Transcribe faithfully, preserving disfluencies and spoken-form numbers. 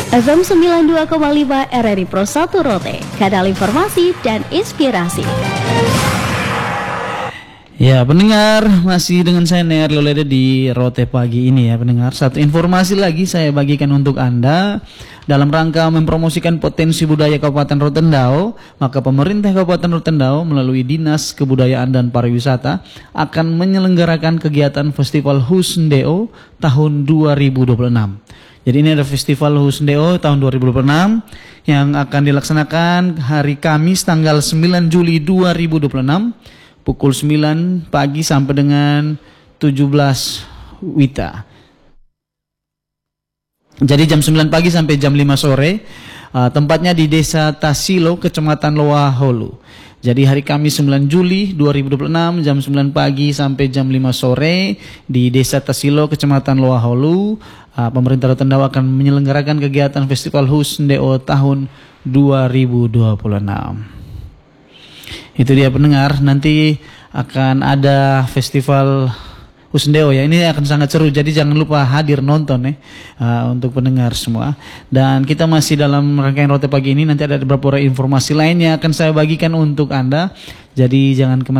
F M sembilan puluh dua koma lima R R I Pro satu Rote, kanal informasi dan inspirasi. Ya pendengar, masih dengan saya Near Lolede di Rote pagi ini ya pendengar. Satu informasi lagi saya bagikan untuk Anda. Dalam rangka mempromosikan potensi budaya Kabupaten Rotendao, maka pemerintah Kabupaten Rotendao melalui Dinas Kebudayaan dan Pariwisata akan menyelenggarakan kegiatan Festival Husndeo tahun dua ribu dua puluh enam. Jadi ini ada Festival Husndeo tahun dua ribu dua puluh enam yang akan dilaksanakan hari Kamis tanggal sembilan Juli dua ribu dua puluh enam pukul sembilan pagi sampai dengan tujuh belas wita. Jadi jam sembilan pagi sampai jam lima sore. Uh, tempatnya di Desa Tasilo, Kecamatan Loa Holu. Jadi hari Kamis sembilan Juli dua ribu dua puluh enam jam sembilan pagi sampai jam lima sore di Desa Tasilo, Kecamatan Loa Holu. Uh, pemerintah Rotendao akan menyelenggarakan kegiatan Festival Husndeo tahun dua ribu dua puluh enam. Itu dia pendengar, nanti akan ada Festival Husndeo ya, ini akan sangat seru, jadi jangan lupa hadir nonton ya uh, untuk pendengar semua. Dan kita masih dalam rangkaian Rote pagi ini, nanti ada beberapa informasi lain yang akan saya bagikan untuk Anda, jadi jangan kemana